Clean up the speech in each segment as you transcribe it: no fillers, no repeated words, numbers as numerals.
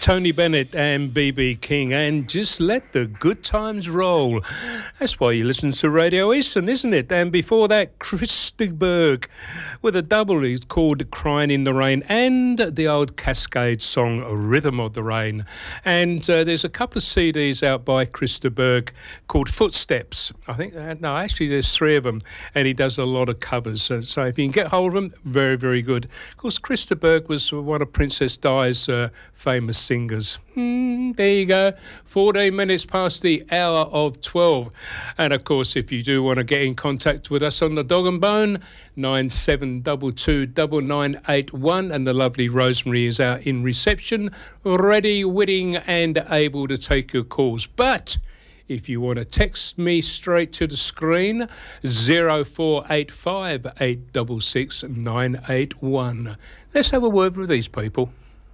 Tony Bennett and B.B. King, and just let the good times roll. That's why you listen to Radio Eastern, isn't it? And before that, Christy Berg with a double is called Crying in the Rain, and the old Cascade song Rhythm of the Rain. And there's a couple of CDs out by Christy Berg called Footsteps. I think, no, actually there's three of them, and he does a lot of covers. So if you can get hold of them, very, very good. Of course, Christy Berg was one of Princess Di's famous singers. There you go, 14 minutes past the hour of 12. And of course, if you do want to get in contact with us on the Dog and Bone, 97229981, and the lovely Rosemary is out in reception, ready, willing and able to take your calls. But if you want to text me straight to the screen, 0485 866 981. Let's have a word with these people.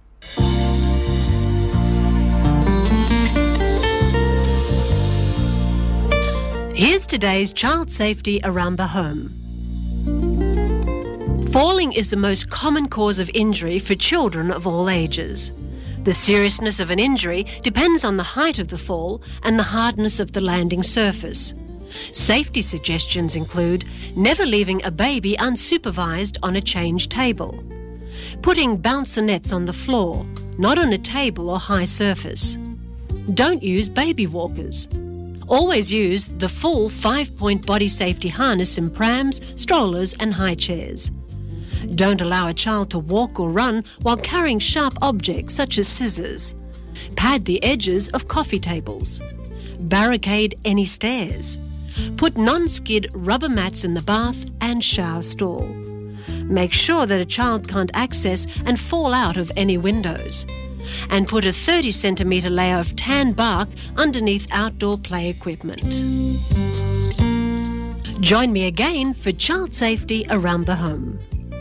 Here's today's child safety around the home. Falling is the most common cause of injury for children of all ages. The seriousness of an injury depends on the height of the fall and the hardness of the landing surface. Safety suggestions include never leaving a baby unsupervised on a change table, putting bouncer nets on the floor, not on a table or high surface. Don't use baby walkers. Always use the full 5-point body safety harness in prams, strollers and high chairs. Don't allow a child to walk or run while carrying sharp objects such as scissors. Pad the edges of coffee tables. Barricade any stairs. Put non-skid rubber mats in the bath and shower stall. Make sure that a child can't access and fall out of any windows. And put a 30-centimetre layer of tan bark underneath outdoor play equipment. Join me again for child safety around the home.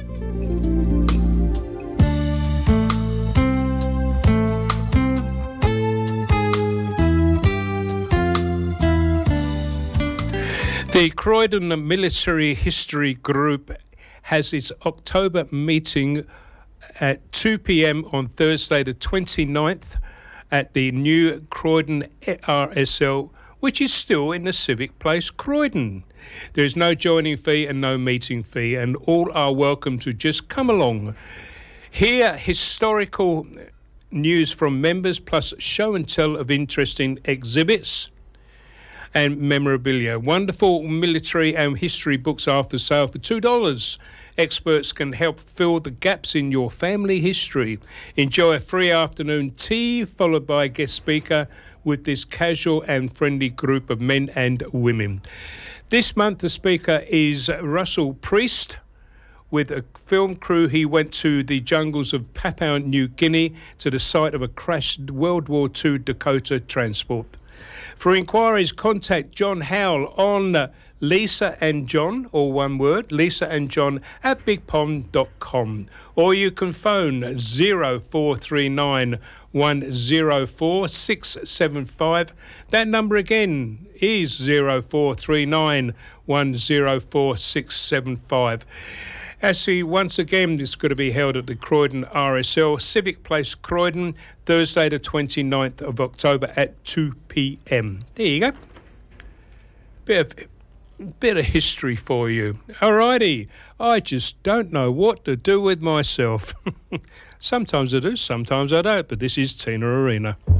The Croydon Military History Group has its October meeting at 2 p.m. on Thursday the 29th at the new Croydon RSL, which is still in the Civic Place, Croydon. There is no joining fee and no meeting fee, and all are welcome to just come along. Hear historical news from members, plus show and tell of interesting exhibits and memorabilia. Wonderful military and history books are for sale for $2. Experts can help fill the gaps in your family history. Enjoy a free afternoon tea followed by a guest speaker with this casual and friendly group of men and women. This month the speaker is Russell Priest. With a film crew, he went to the jungles of Papua New Guinea to the site of a crashed World War II Dakota transport. For inquiries, contact John Howell on Lisa and John, all one word, Lisa and John at bigpond.com. Or you can phone 0439 104 675. That number again is 0439 104 675. Actually, once again, this is going to be held at the Croydon RSL, Civic Place, Croydon, Thursday the 29th of October at 2 p.m. There you go. Bit of history for you. Alrighty, I just don't know what to do with myself. Sometimes I do, sometimes I don't, but this is Tina Arena.